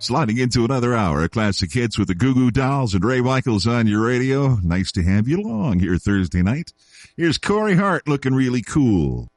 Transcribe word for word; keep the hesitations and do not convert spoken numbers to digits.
Sliding into another hour of classic hits with the Goo Goo Dolls and Ray Michaels on your radio. Nice to have you along here Thursday night. Here's Corey Hart looking really cool.